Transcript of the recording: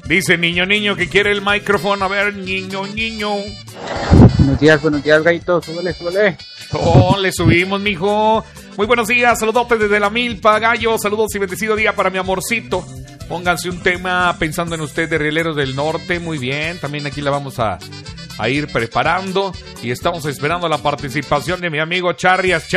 Dice niño que quiere el micrófono. A ver, niño. Buenos días, Gaito. Súbele. Oh, le subimos, mijo. Muy buenos días, saludotes desde la milpa, gallo. Saludos y bendecido día para mi amorcito. Pónganse un tema pensando en usted de Rieleros del Norte. Muy bien, también aquí la vamos a ir preparando. Y estamos esperando la participación de mi amigo Charrias.